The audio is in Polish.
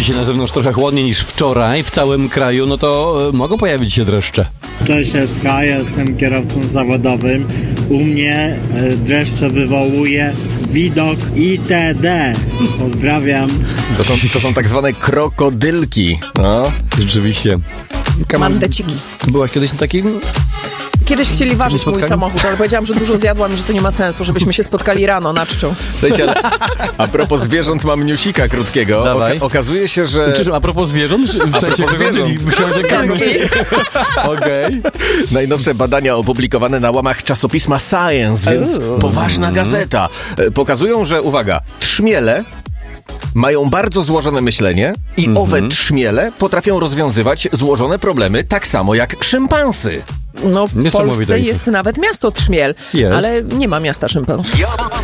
dzisiaj na zewnątrz trochę chłodniej niż wczoraj w całym kraju, no to mogą pojawić się dreszcze. Cześć, SK, jestem kierowcą zawodowym. U mnie dreszcze wywołuje widok itd. Pozdrawiam. To są tak zwane krokodylki. No. Rzeczywiście. Mandeciki. Byłaś kiedyś na takim... Kiedyś chcieli ważyć mój spotkaniu? samochód, ale powiedziałam, że dużo zjadłam i że to nie ma sensu, żebyśmy się spotkali rano na czczu. Słuchajcie, ale a propos zwierząt mam newsika krótkiego. Dawaj. Okazuje się, że... A propos zwierząt? W sensie Okej. Najnowsze badania opublikowane na łamach czasopisma Science, więc poważna gazeta, pokazują, że, uwaga, trzmiele mają bardzo złożone myślenie i owe trzmiele potrafią rozwiązywać złożone problemy tak samo jak szympansy. No w Niesamowite Polsce info. jest nawet miasto Trzmiel, Jest. ale nie ma miasta szympansów.